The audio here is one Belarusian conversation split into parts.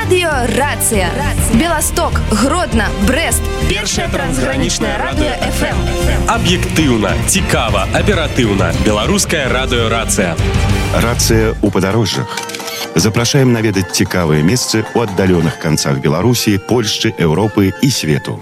Радио «Рация». Белосток, Гродно, Брест. Першае трансгранічнае радыё FM. Аб'ектыўна, цікава, аператыўна. Беларускае радыё «Рация». Рация у падарожжах. Запрашаем наведаць цікавыя месцы ў аддаленых канцах Беларусі, Польшчы, Еўропы і свету.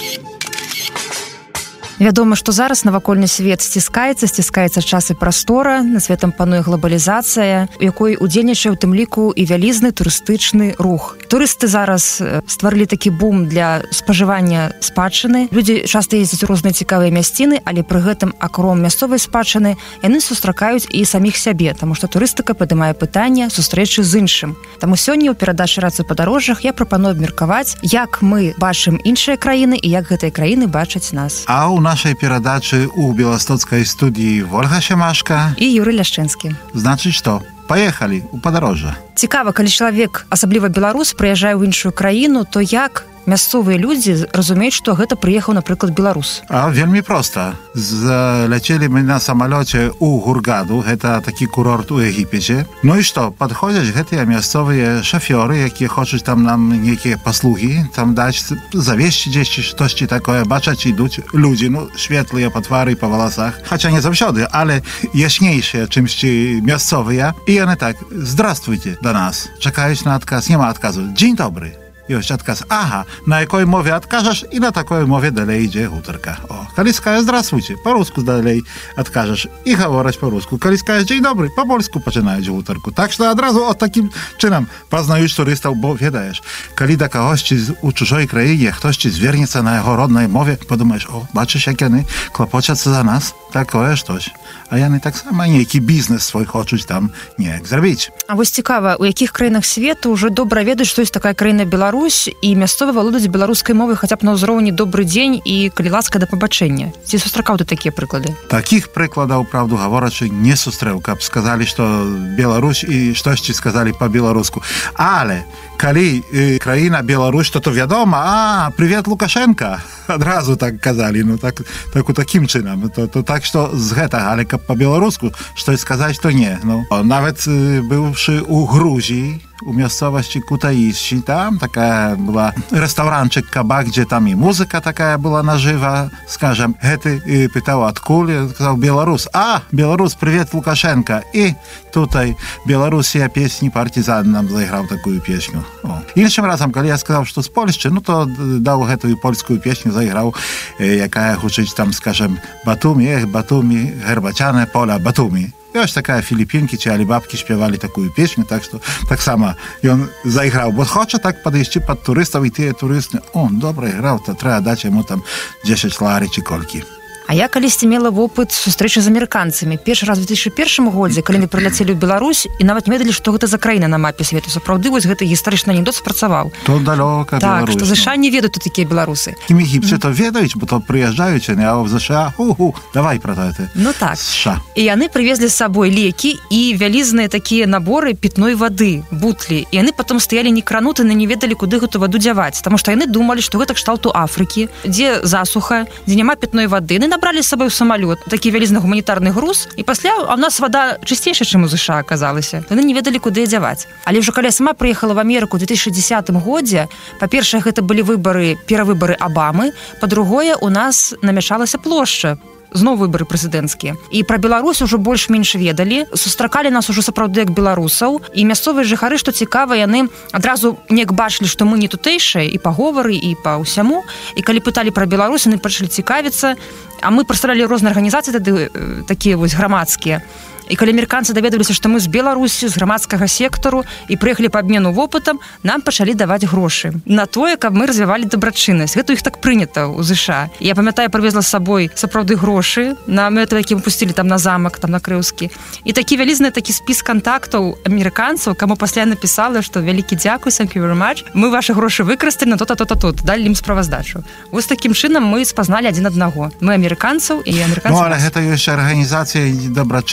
Вядома, што зараз навакольны свет сціскаецца час і прастора, на светам пануе глобалізацыя, у якой удзельнічае у тым ліку і вялізны турыстычны рух. Турысты зараз стварылі такі бум для спажывання спадчыны. Людзі часта ездзяць у розныя цікавыя мясціны, але пры гэтым акром мясцовай спадчыны яны сустракаюць і саміх сябе, таму што турыстыка падымае пытанне сустрэчы з іншым. Таму сёння ў перадачы «Рацыя ў падарожжах» я прапаную абмеркаваць, як мы бачым іншыя краіны і як гэтыя краіны бачаць нас. А у нашай перадачы у беластоцкай студіі Ольга Семашка і Юрый Ляшчынскі. Значыць, што? Паехалі ў падарожжа. Цікава, калі чалавек, асабліва беларус, прыязджае ў іншую краіну, то як мясцовыя людзі разумеюць, што гэта прыехаў, напрыклад, беларус? Вельмі проста. Заляцелі мы на самалёце ў Гургаду, гэта такі курорт у Егіпеце. Ну і што? Падходзяць гэтыя мясцовыя шафёры, якія хочуць там нам нейкія паслугі, там даць, завесці дзесьці штосьці такое, бачаць, ідуць людзі, светлыя па твары і па валасах, хаця не заўсёды, але яснейшыя, чымсьці мясцовыя. І яны так: «Здравствуйте» да нас. Чакаюць на адказ, няма адказу. «Дзень добры». Ёсць адказ. Ага, на якой мове адкажаш, і на такой мове далей ідзе гутарка. Калі скажеш «Здравствуйте», па-руску далей адкажаш і гавораць па-руску. Калі скажеш «Дзень добры», па-польску пачынаюць гутарку. Так што адразу от такім чынам пазнаюць турыстаў, бо ведаеш, калі да кагосьці у чужой краіне хтосьці звернецца на яго роднай мове, падумаеш: «О, бачыш, як яны клапочацца за нас, такое штось». А яны таксама нейкі бізнес свой хочуць там неяк зрабіць. А вось цікава, у якіх краінах свету ўжо добра ведаюць, што ёсць такая краіна Беларусь, і мясцовы валодаюць беларускай мовай хаця б на ўзроўні «добры дзень» і «калі ласка, да пабачэння». Ці сустракаў ты такія прыклады? Такіх прыкладаў, правду гаворачы, не сустрэў, каб сказалі, што Беларусь і штосьці сказалі па-беларуску. Але калі краіна Беларусь, то вядома: «Привет, Лукашенко!» Адразу так казалі, так у такім чынам. То так што з гэтага, але каб па-беларуску штось сказаць, то не. Нават быўшы ў Грузіі, у мясцовасці Кутаісі, там такая была рэстаўранчык, кабак, дзе там і музыка такая была нажыва, скажам. Гэты пытаў, адкуль? Я сказаў: «Беларус». «Беларус, привет, Лукашенко». І тутай Беларусія песні «Партизан» нам зайграў такую песню. Іншым разам, калі я сказаў, што з Польшчы, то даў гэтую польскую песню, зайграў, якая гучыць там, скажам: «Батумі, Батумі, гербачане поля Батумі». Ёсць такая філіпінкі ці алібабкі спявалі такую песню, так што таксама ён зайграў, бо хоча так падысці пад турыстаў, і тыя турысты: «Добра іграў, то трэба даць яму там 10 лари ці колькі». А я калісьці мела вопыт сустрэчы з амерыканцамі. Першы раз у 2001 годзе, калі мы прыляцелі ў Беларусь і нават не ведалі, што гэта за краіна на мапе свету. Сапраўды, вось гэты гістарычны анекдот спрацаваў. То далёка Беларусь. Так, што ЗША не ведаюць тут такія беларусы. І егіпце то ведаюць, бо то прыязджаюць, а в ЗША: давай пра гэта. Так. США. І яны прывезлі з сабой лекі і вялізныя такія наборы пітной вады, бутлі. І яны потом стаялі некрануты, не ведалі, куды гэту ваду дзяваць, таму што яны думалі, што гэта кшталту Афрыкі, дзе засуха, дзе няма пітной вады. Яны набралі з сабой у самалёт такі вялізны гуманітарны груз, і пасля у нас вада чысцейшая, чым у ЗША аказалася. Яны не ведалі, куды дзяваць. Але ўжо калі я сама прыехала в Амерыку ў 2010 годзе, па-першае, гэта былі перавыбары Абамы, па-другое, у нас намяшалася плошча, зноў выбары прэзідэнцкія. І пра Беларусь ужо больш-менш ведалі, сустракалі нас ужо сапраўды як беларусаў, і мясцовыя жыхары, што цікава, яны адразу неяк бачылі, што мы не тутэйшыя, і па говоры, і па ўсяму. І калі пыталі пра Беларусь, яны пачалі цікавіцца, а мы прадстаўлялі розныя арганізацыі тады, такія вось грамадскія. І калі амерыканцы даведаліся, што мы з Беларусі, з грамадскага сектару і прыехалі па абмену вопытам, нам пачалі даваць грошы на тое, каб мы развівалі дабрачыннасць. Гэта іх так прынята ў ЗША. Я памятаю, прывезла з сабой сапраўды грошы на мэты, які мы пусцілі там на замак, там на Крыўскі. І такі вялізны спіс кантактаў амерыканцаў, каму пасля напісала, што вялікі дзякуй, thank you very much, мы вашы грошы выкарысталі на то-то, далі ім справаздачу. Вось такім чынам мы спазналі адзін аднаго. Мы амерыканцаў і амерыканцаў. Але гэта ёсць арганізацыя дабрачынная,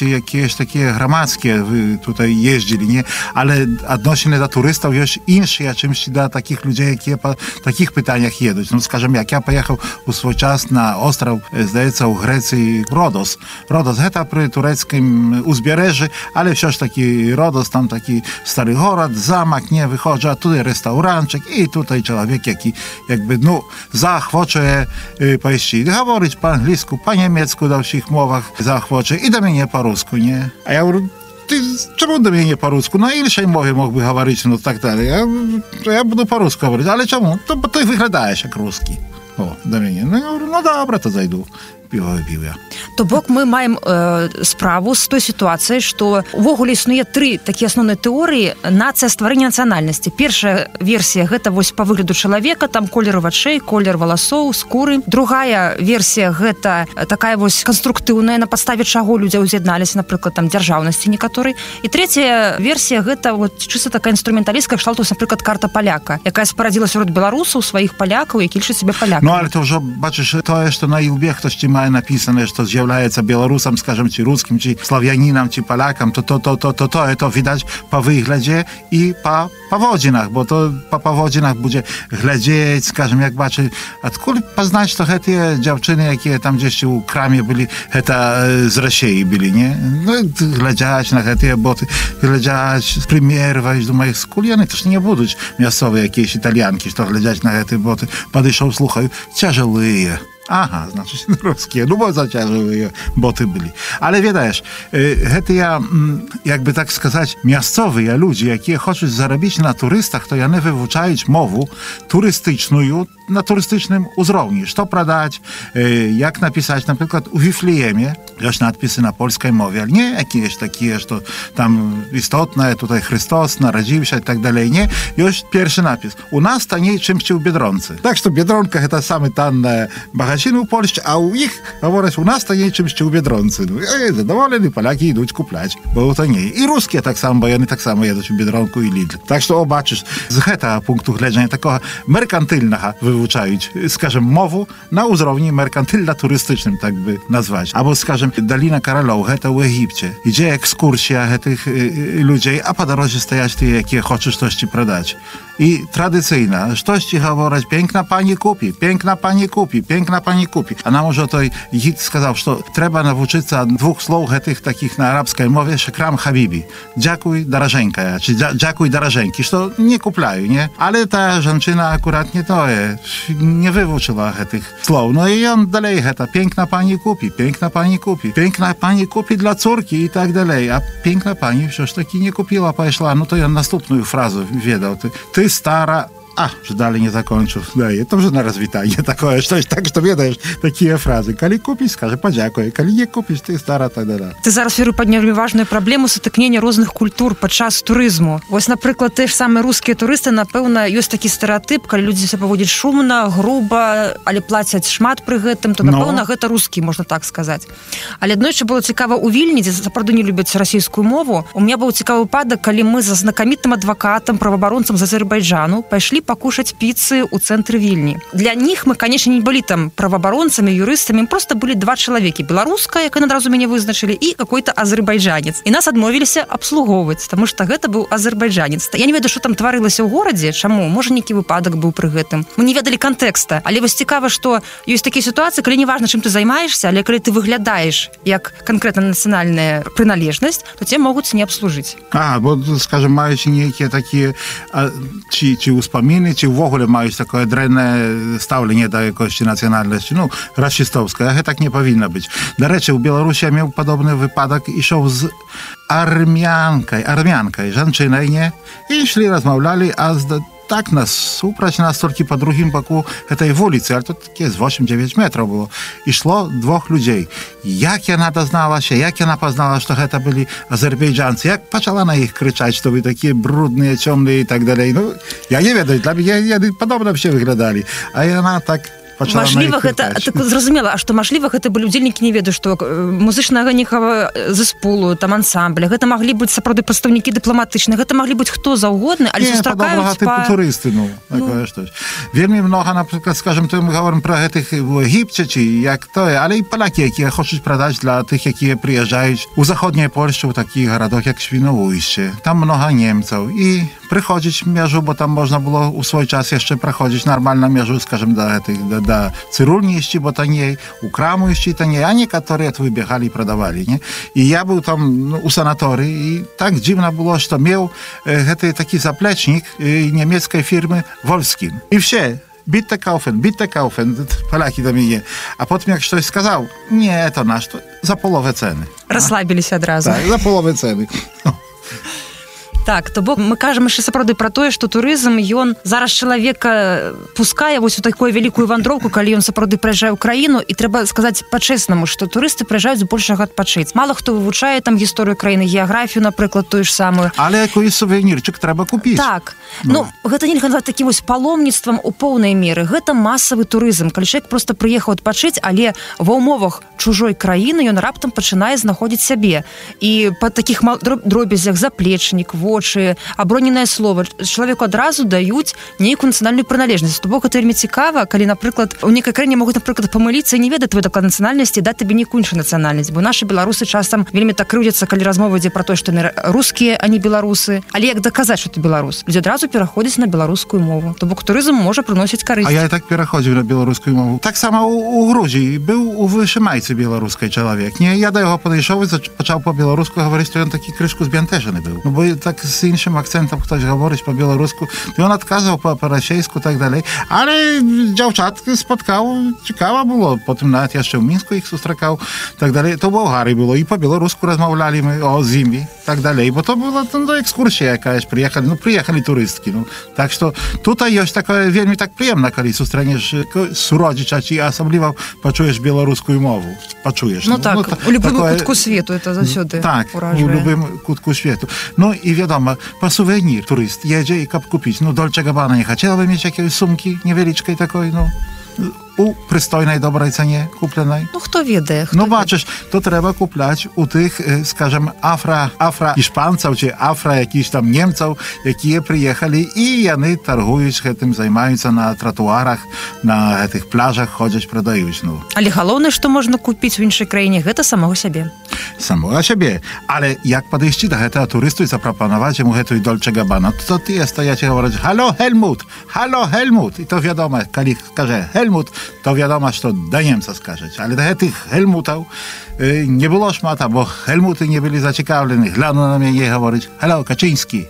turyści jakieś takie gramackie tutaj jeździli, nie? Ale odnośnie do turystów już insze, czymś do takich ludzi, jakie po takich pytaniach jedą. No, скажем, jak ja pojechał u swój czas na ostrov, zdaje się, u Grecji, Rodos. Rodos, to przy tureckim uzbierzeży, ale wciąż taki Rodos, tam taki stary город, zamak, nie, wychodzi, a tutaj restauranczyk i tutaj człowiek, jaki jakby, no, zachwocze powiedzieć, говорить po angielsku, po niemiecku, do wszystkich mowach zachwocze i do mnie po rusku, nie? A ja mówię, ty czemu do mnie nie po rusku? Na innej mowie mógłby говорить, no tak dalej. Ja budu po rusku говорить, ale czemu? To, bo ty wyglądałeś jak ruski. O, do mnie. No ja mówię, no dobra, to zajду. Піва выпіў я. То бок мы маем справу з той сітуацыяй, што увогуле існуе тры такія асноўныя тэорыі нацыя стварэння нацыянальнасці. Першая версія гэта вось па выгляду чалавека, там колер вачэй, колер валасоў, скуры. Другая версія гэта такая вось канструктыўная, на падставе чаго людзі ўз'ядналіся, напрыклад, там дзяржаўнасці некаторай. І трэцяя версія гэта вот чыста такая інструменталісцкая кшталту, напрыклад, карта паляка, якая спарадзіла сярод беларусаў сваіх палякаў, які лічаць сябе палякамі. Ну, але то ўжо бачыш тое, што на ілбе хтосьці мае написane, że to zjawляется белорусом, скажем, чи русским, чи славянином, чи поляком, to widać po wyglądzie i po powodzinach, bo to po powodzinach będzie глядеть, скажем, jak baczy, odkąd poznać to te dziewczyny, jakie tam gdzieś u kramie byli, z Rosji byli, nie? No, глядać na te boty, глядać, примерwać do moich skulianych, też nie будут miastowe jakieś Italianki, że глядać na te boty, podejszą, słuchają, ciężkie. Aha, znaczy się ruskie, no bo za ciężkie boty byli. Ale wiedajesz, ja, jakby tak skazać, miastowe ja ludzie, jakie chcą zarobić na turystach, to ja nie wywuczają mowę turystyczną na turystycznym uzrowni. Co pradać, jak napisać, na przykład u Wiflejemie, już nadpisy na polskiej mowie, ale nie jakieś takie, że to tam istotne, tutaj Chrystus narodził się i tak dalej, nie. Już pierwszy napis. U nas taniej czymś u Biedronce. Tak, że Biedronka to same tanne magaziny u Polsce, a u ich, говорят, u nas taniej czymś u Biedronce. No, zadowoleni Polaki idą kuplać, bo taniej. I ruskie tak samo, bo oni tak samo jedą u Biedronku i Lidl. Tak, że zobaczysz, z heta punktu gledzenia takiego merkantylnego wywuczać, skażem, mowu na uzrowni merkantylno-turystycznym, tak by nazwać. Albo, skażem, Dolina Karolowa, to w Egipcie. Idzie ekskursja tych ludzi, a po drodze stajać ty, jakie chcesz coś ci prodać. I tradycyjna, coś ci говорить, piękna pani kupi, piękna pani kupi, piękna pani kupi. A nam może to Egipt skazał, że trzeba nauczyć się dwóch słów tych takich na arabskiej mowie, szekram habibi. Dziękuj darażenka, czy dziękuj darażenki, że nie kuplają, nie? Ale ta żenczyna akurat nie to nie wywuczyła tych słów. No i on dalej heta, piękna pani kupi, piękna pani kupi, piękna pani kupi dla córki i tak dalej. A piękna pani wciąż taki nie kupiła, poszła, no to ja następną frazę wiedał. Ty stara, że dalej nie zakończył. Daje, to już na rozwitanie takowe, coś tak, że wiedаешь takie frazy. Kali kupisz, skaże, podziękuj. Kali nie kupisz, ty stara, tak dalej. Ty zaraz, Віру, підняв важную праблему сутыкнення розных культур падчас турызму. Вось, напрыклад, те ж самыя рускія турысты, напэўна, ёсць такі стэрэатып, калі людзі себя паводзяць шумна, груба, але плацяць шмат пры гэтым, то, напэўна, гэта рускі, можна так сказаць. Але аднойчы было цікава ў Вільні, дзе сапраўды не любяць расійскую мову. У меня быў цікавы выпадак, калі мы за знакамітым адвакатам, праваабаронцам з Азербайджану пайшлі покушать пиццы у центре Вильни. Для них мы, конечно, не были там правооборонцами, юристами, просто были два человека. Белорусская, как одразу меня вызначили, и какой-то азербайджанец. И нас адмовились обслуговывать, потому что это был азербайджанец. Я не ведаю, что там творилось у городе, чаму, может, некий выпадок был при гэтым. Мы не ведали контекста. Але вось цікава, что есть такие ситуации, когда не важно, чем ты займаешься, але когда ты выглядаешь як конкретно национальная приналежность, то тебя могут не обслужить. Bo, скажем, маючи некие такие, чи успомины, czy w ogóle mają takie drenne stawlenie do jakości nacjonalności, no, rasistowskie, ale tak nie powinno być. Do rzeczy, u Białorusi miał podobny wypadek i szedł z armianką, żenczyną, nie? I szli, rozmawiali, a tak nas uprać nas tylko po drugim boku tej ulicy, ale to takie z 8-9 metrów było. I szło dwóch ludzi. Jak ona doznała się, jak ona poznała, że to byli Azerbejdżancy, jak zaczęła na ich krzyczeć, to byli takie brudne, ciemne i tak dalej. No, ja nie wiem, dla mnie podobno się wyglądali. A ona tak пачала Мажліва гэта так зразумела, а што мажліва гэта былі удзельнікі, не ведаю, што музычнага некага зэспулу, там ансамбля, гэта маглі быць сапраўды прадстаўнікі дыпламатычныя, гэта маглі быць хто заўгодны, але сустракаюць типу турысты, такое штось. Вельмі многа, напрыклад, скажем, то мы гаворым пра гэтых у Егіпце ці як тое, але і палякі, якія хочуць прадаць для тых, якія прыязджаюць у заходняй Польшчы, у такіх гарадах, як Świnoujście. Там многа немцаў і прыходзіць мяжу, бо там можна было у свой час яшчэ праходзіць нармальна мяжу, скажем, да цырульні ісці, бо танней, у краму ісці танней, а некаторыя выбегалі і прадавалі, не? І я быў там у санаторыі, і так дзіўна было, што меў гэты такі заплечнік нямецкай фірмы Wolfskin. І все. Bitte kaufen, Поляки до mnie. A potem jak ktoś сказал, nie, to nasz, to za połowę ceny. Расслабіліся адразу. Так, за połowę ceny. Так, то бок мы кажам яшчэ сапраўды пра тое, што турызм ён зараз чалавека пускае вось у такую вялікую вандроўку, калі ён сапраўды прыязджае ў краіну, і трэба сказаць па-чэснаму, што турысты прыязджаюць збольшага адпачыць. Мала хто вывучае там гісторыю краіны, геаграфію, напрыклад, тую ж самую. Але якийсь сувенірчик трэба купіць. Так. Гэта нельга назваць такім вось паломніцтвам у поўнай меры. Гэта масавы турызм, калі чалавек проста прыехаў адпачыць, але ва ўмовах чужой краіны ён раптам пачынае знаходзіць сябе. І па такіх дробязях заплечнік, вочы, аброненае слова чалавеку адразу даюць нейкую нацыянальную прыналежнасць. То бок гэта вельмі цікава, калі, напрыклад, у нейкай краіне могуць, напрыклад, памыліцца і не ведаць твой доклад нацыянальнасці, даць табе нейкую іншую нацыянальнасць. Бо нашы беларусы часам вельмі так крыўдзяцца, калі размова ідзе пра тое, што яны рускія, а не беларусы. Але як даказаць, што ты беларус? Людзі адразу пераходзяць на беларускую мову. То бок турызм можа прыносіць карысць. А я і так пераходзіў на беларускую мову. Так само у Грузіі быў у вышымайцы беларускай чалавек. Не, я да яго падышоў і пачаў па-беларуску гаварыць, што ён такі крышку збянтэжаны быў. Бо так з іншым акцентам хтось говорить по-білоруську, і він відказував по-російську і так далі. Але дівчат споткав, цікаво було. Потім навіть я ще в Мінську їх зустрікав, так далі. То в Болгарії було, і по-білоруську розмовляли ми о зимі, так далі. Бо то була екскурсія якась, приїхали туристки. Так що тут є таке вельми так приємно, коли зустрінеш суродича, чи особливо почуєш білоруську мову. Почуєш. У любому кутку світу це завжди уражає. Так, у любому кутку світу. I wiadomo, po suwenir turyst jedzie i kap kupić. Dolce Gabbana nie chciałaby mieć jakiejś sumki niewieliczkiej takiej, u przystojnej, dobrej cenie kupionej. Kto wie, baczysz, to trzeba kuplać u tych, skażem, Hiszpańców, czy jakichś tam Niemców, jakie przyjechali i jany targują się tym, zajmują się na trotuarach, na tych plażach, chodzić, prodają. Ale główne, co można kupić w innej krainie, to samego siebie. Samego siebie. Ale jak podejść do tego turystu i zaproponować mu to Dolce Gabbana, to ty jest, to ja ci mówię, halo Helmut. I to wiadomo, kiedy każe Helmut, to wiadomo, że to do Niemca skażeć. Ale do tych Helmutów nie było szmata, bo Helmuty nie byli zaciekawieni. Глянув на mnie i говорить, halo Kaczyński.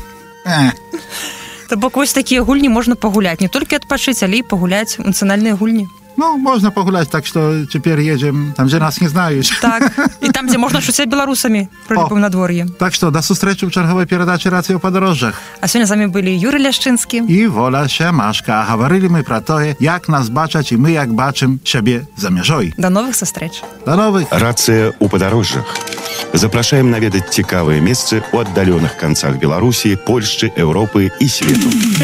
То бок вось такія гульні можна пагуляць, не толькі адпачыць, але і пагуляць у нацыянальныя гульні. Można pogulać, tak, że teraz jedziemy tam, gdzie nas nie znają. Tak, i tam, gdzie można czuć się Białorusami przy любым надвор'і. Tak, że do zустрічі w czerwowej передачі «Рація у подорожжях». А сьогодні з вами були Юрій Ляшчинський і Воля Семашка. А говорили ми про те, як нас бачать, і ми як бачимо себе за межою. До нових зустріч. До нових. «Рацыя у падарожжах». Запрашаем наведаць цікавыя месцы ў аддаленых канцах Беларусі, Польшчы, Еўропы і свету.